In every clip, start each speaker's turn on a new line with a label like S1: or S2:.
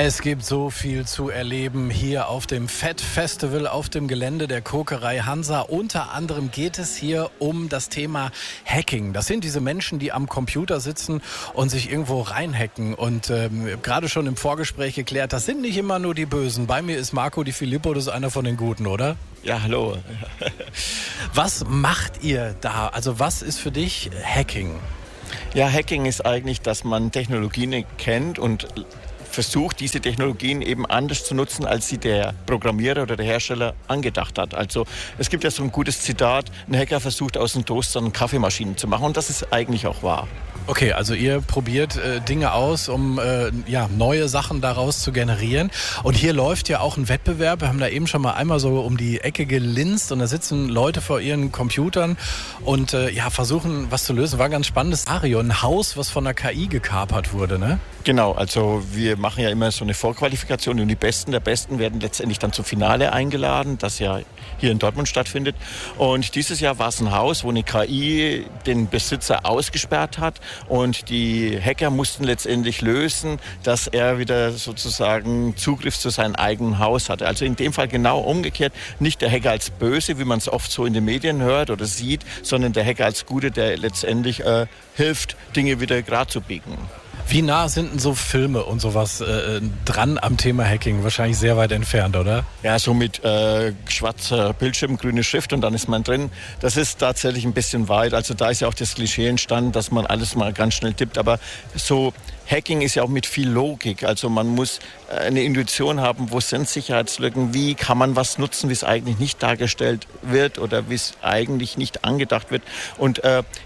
S1: Es gibt so viel zu erleben hier auf dem Fett-Festival auf dem Gelände der Kokerei Hansa. Unter anderem geht es hier um das Thema Hacking. Das sind diese Menschen, die am Computer sitzen und sich irgendwo reinhacken. Und gerade schon im Vorgespräch geklärt, das sind nicht immer nur die Bösen. Bei mir ist Marco Di Filippo, das ist einer von den Guten, oder?
S2: Ja, hallo.
S1: Was macht ihr da? Also was ist für dich Hacking?
S2: Ja, Hacking ist eigentlich, dass man Technologien kennt und versucht, diese Technologien eben anders zu nutzen, als sie der Programmierer oder der Hersteller angedacht hat. Also es gibt ja so ein gutes Zitat, ein Hacker versucht aus dem Toaster eine Kaffeemaschine zu machen und das ist eigentlich auch wahr.
S1: Okay, also ihr probiert Dinge aus, um neue Sachen daraus zu generieren. Und hier läuft ja auch ein Wettbewerb. Wir haben da eben schon mal einmal so um die Ecke gelinst und da sitzen Leute vor ihren Computern und versuchen was zu lösen. War ein ganz spannendes Szenario. Ein Haus, was von der KI gekapert wurde, ne?
S2: Genau, also wir machen ja immer so eine Vorqualifikation und die Besten der Besten werden letztendlich dann zum Finale eingeladen, das ja hier in Dortmund stattfindet. Und dieses Jahr war es ein Haus, wo eine KI den Besitzer ausgesperrt hat und die Hacker mussten letztendlich lösen, dass er wieder sozusagen Zugriff zu seinem eigenen Haus hatte. Also in dem Fall genau umgekehrt, nicht der Hacker als Böse, wie man es oft so in den Medien hört oder sieht, sondern der Hacker als Gute, der letztendlich hilft, Dinge wieder gerade zu biegen.
S1: Wie nah sind denn so Filme und sowas dran am Thema Hacking? Wahrscheinlich sehr weit entfernt, oder?
S2: Ja, so mit schwarzer Bildschirm, grüne Schrift und dann ist man drin. Das ist tatsächlich ein bisschen weit. Also da ist ja auch das Klischee entstanden, dass man alles mal ganz schnell tippt. Aber so Hacking ist ja auch mit viel Logik. Also man muss eine Intuition haben, wo sind Sicherheitslücken, wie kann man was nutzen, wie es eigentlich nicht dargestellt wird oder wie es eigentlich nicht angedacht wird. Und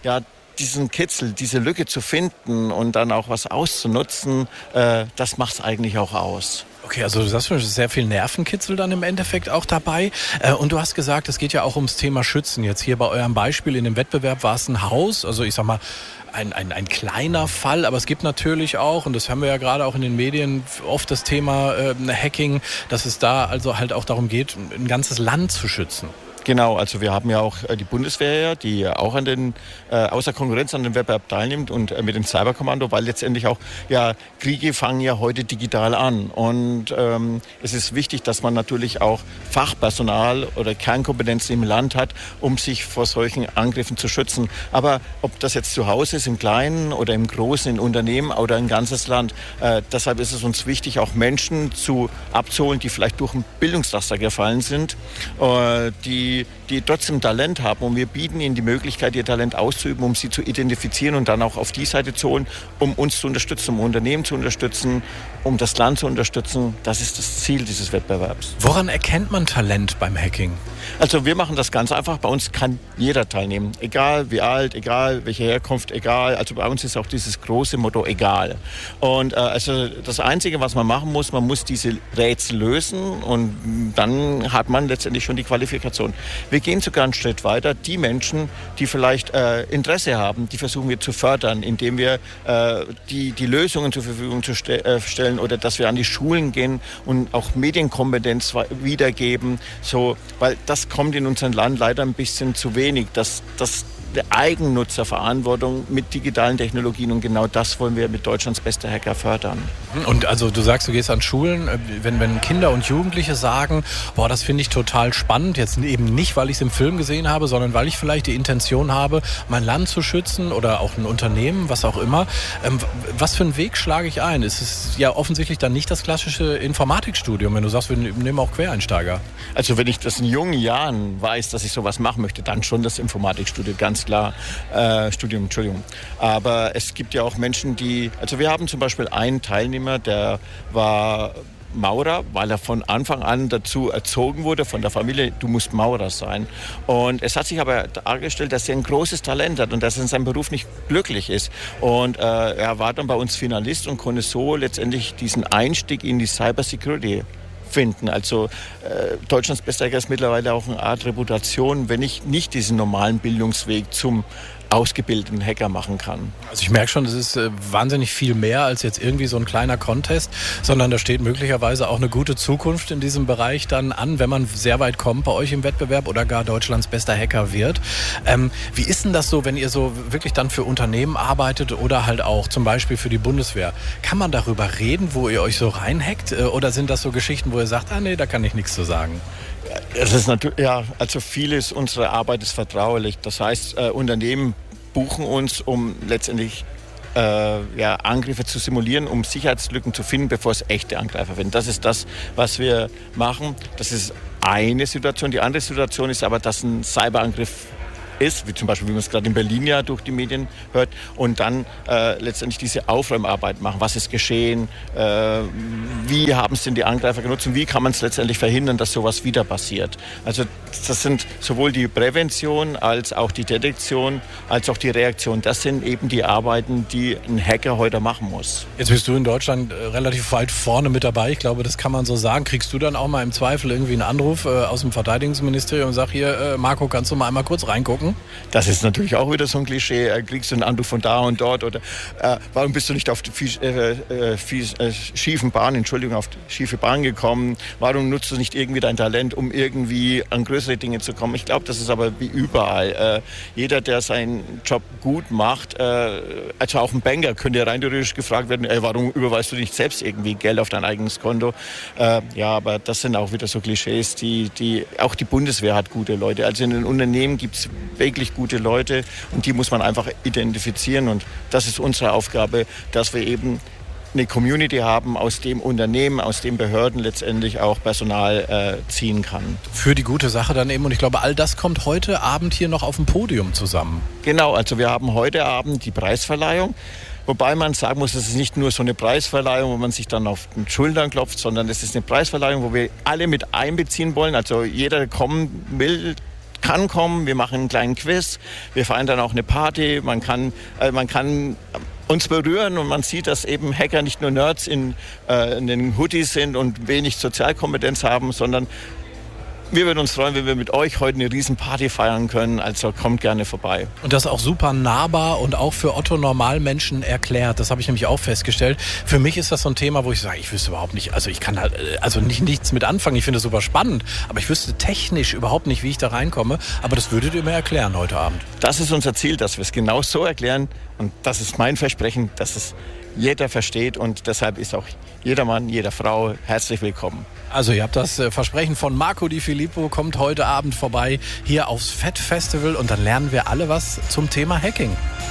S2: diesen Kitzel, diese Lücke zu finden und dann auch was auszunutzen, das macht es eigentlich auch aus.
S1: Okay, also du sagst schon, sehr viel Nervenkitzel dann im Endeffekt auch dabei. Und du hast gesagt, es geht ja auch ums Thema Schützen. Jetzt hier bei eurem Beispiel in dem Wettbewerb war es ein Haus, also ich sag mal, ein kleiner Fall, aber es gibt natürlich auch, und das haben wir ja gerade auch in den Medien, oft das Thema Hacking, dass es da also halt auch darum geht, ein ganzes Land zu schützen.
S2: Genau, also wir haben ja auch die Bundeswehr, die auch außer Konkurrenz an dem Wettbewerb teilnimmt und mit dem Cyberkommando, weil letztendlich auch Kriege fangen ja heute digital an und es ist wichtig, dass man natürlich auch Fachpersonal oder Kernkompetenzen im Land hat, um sich vor solchen Angriffen zu schützen. Aber ob das jetzt zu Hause ist, im Kleinen oder im Großen, in Unternehmen oder ein ganzes Land, deshalb ist es uns wichtig, auch Menschen abzuholen, die vielleicht durch ein Bildungsraster gefallen sind, die trotzdem Talent haben und wir bieten ihnen die Möglichkeit, ihr Talent auszuüben, um sie zu identifizieren und dann auch auf die Seite zu holen, um uns zu unterstützen, um Unternehmen zu unterstützen, um das Land zu unterstützen. Das ist das Ziel dieses Wettbewerbs.
S1: Woran erkennt man Talent beim Hacking?
S2: Also wir machen das ganz einfach. Bei uns kann jeder teilnehmen. Egal wie alt, egal welche Herkunft, egal. Also bei uns ist auch dieses große Motto egal. Und also das Einzige, was man machen muss, man muss diese Rätsel lösen und dann hat man letztendlich schon die Qualifikation. Wir gehen sogar einen Schritt weiter. Die Menschen, die vielleicht Interesse haben, die versuchen wir zu fördern, indem wir die Lösungen zur Verfügung stellen oder dass wir an die Schulen gehen und auch Medienkompetenz wiedergeben. So, weil das kommt in unserem Land leider ein bisschen zu wenig, dass der Eigennutzerverantwortung mit digitalen Technologien und genau das wollen wir mit Deutschlands bester Hacker fördern.
S1: Und also du sagst, du gehst an Schulen, wenn Kinder und Jugendliche sagen, boah, das finde ich total spannend, jetzt eben nicht, weil ich es im Film gesehen habe, sondern weil ich vielleicht die Intention habe, mein Land zu schützen oder auch ein Unternehmen, was auch immer. Was für einen Weg schlage ich ein? Es ist ja offensichtlich dann nicht das klassische Informatikstudium, wenn du sagst, wir nehmen auch Quereinsteiger.
S2: Also wenn ich das in jungen Jahren weiß, dass ich sowas machen möchte, dann schon das Informatikstudium, ganz klar. Studium. Aber es gibt ja auch Menschen, also wir haben zum Beispiel einen Teilnehmer, der war Maurer, weil er von Anfang an dazu erzogen wurde von der Familie, du musst Maurer sein. Und es hat sich aber dargestellt, dass er ein großes Talent hat und dass er in seinem Beruf nicht glücklich ist. Und er war dann bei uns Finalist und konnte so letztendlich diesen Einstieg in die Cybersecurity finden. Also Deutschlands bester Hacker ist mittlerweile auch eine Art Reputation, wenn ich nicht diesen normalen Bildungsweg zum ausgebildeten Hacker machen kann.
S1: Also ich merke schon, es ist wahnsinnig viel mehr als jetzt irgendwie so ein kleiner Contest, sondern da steht möglicherweise auch eine gute Zukunft in diesem Bereich dann an, wenn man sehr weit kommt bei euch im Wettbewerb oder gar Deutschlands bester Hacker wird. Wie ist denn das so, wenn ihr so wirklich dann für Unternehmen arbeitet oder halt auch zum Beispiel für die Bundeswehr? Kann man darüber reden, wo ihr euch so reinhackt? Oder sind das so Geschichten, wo ihr sagt, nee, da kann ich nichts zu sagen?
S2: Es ist natürlich, ja, also vieles unserer Arbeit ist vertraulich. Das heißt, Unternehmen buchen uns, um letztendlich Angriffe zu simulieren, um Sicherheitslücken zu finden, bevor es echte Angreifer werden. Das ist das, was wir machen. Das ist eine Situation. Die andere Situation ist aber, dass ein Cyberangriff ist, wie zum Beispiel, wie man es gerade in Berlin ja durch die Medien hört, und dann letztendlich diese Aufräumarbeit machen. Was ist geschehen? Wie haben es denn die Angreifer genutzt? Und wie kann man es letztendlich verhindern, dass sowas wieder passiert? Also das sind sowohl die Prävention als auch die Detektion, als auch die Reaktion. Das sind eben die Arbeiten, die ein Hacker heute machen muss.
S1: Jetzt bist du in Deutschland relativ weit vorne mit dabei. Ich glaube, das kann man so sagen. Kriegst du dann auch mal im Zweifel irgendwie einen Anruf aus dem Verteidigungsministerium und sag hier, Marco, kannst du mal einmal kurz reingucken?
S2: Das ist natürlich auch wieder so ein Klischee. Kriegst du einen Anruf von da und dort? Oder warum bist du nicht auf die schiefen Bahn, auf die schiefe Bahn gekommen? Warum nutzt du nicht irgendwie dein Talent, um irgendwie an größere Dinge zu kommen? Ich glaube, das ist aber wie überall. Jeder, der seinen Job gut macht, also auch ein Banker, könnte rein theoretisch gefragt werden, warum überweist du nicht selbst irgendwie Geld auf dein eigenes Konto? Aber das sind auch wieder so Klischees, auch die Bundeswehr hat gute Leute. Also in den Unternehmen gibt es wirklich gute Leute und die muss man einfach identifizieren, und das ist unsere Aufgabe, dass wir eben eine Community haben, aus dem Unternehmen, aus den Behörden letztendlich auch Personal ziehen kann.
S1: Für die gute Sache dann eben, und ich glaube, all das kommt heute Abend hier noch auf dem Podium zusammen.
S2: Genau, also wir haben heute Abend die Preisverleihung. Wobei man sagen muss, es ist nicht nur so eine Preisverleihung, wo man sich dann auf den Schultern klopft, sondern es ist eine Preisverleihung, wo wir alle mit einbeziehen wollen. Also jeder, der kommen will, kann kommen. Wir machen einen kleinen Quiz. Wir feiern dann auch eine Party. Man kann uns berühren, und man sieht, dass eben Hacker nicht nur Nerds in den Hoodies sind und wenig Sozialkompetenz haben, sondern wir würden uns freuen, wenn wir mit euch heute eine riesen Party feiern können. Also kommt gerne vorbei.
S1: Und das auch super nahbar und auch für Otto-Normalmenschen erklärt. Das habe ich nämlich auch festgestellt. Für mich ist das so ein Thema, wo ich sage, ich wüsste überhaupt nicht, also ich kann halt nichts mit anfangen. Ich finde das super spannend, aber ich wüsste technisch überhaupt nicht, wie ich da reinkomme. Aber das würdet ihr mir erklären heute Abend.
S2: Das ist unser Ziel, dass wir es genau so erklären. Und das ist mein Versprechen, dass es jeder versteht, und deshalb ist auch jeder Mann, jede Frau herzlich willkommen.
S1: Also ihr habt das Versprechen von Marco Di Filippo, kommt heute Abend vorbei hier aufs Fett Festival, und dann lernen wir alle was zum Thema Hacking.